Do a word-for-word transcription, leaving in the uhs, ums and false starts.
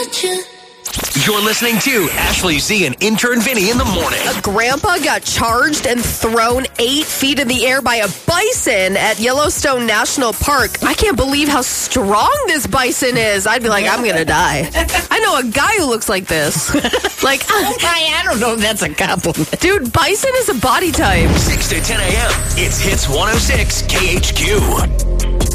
gotcha. You're listening to Ashley Z and intern Vinny in the morning. A grandpa got charged and thrown eight feet in the air by a bison at Yellowstone National Park. I can't believe how strong this bison is. I'd be like, I'm going to die. I know a guy who looks like this. Like, I, I don't know if that's a compliment. dude, bison is a body type. six to ten a.m. It's Hits one oh six K H Q.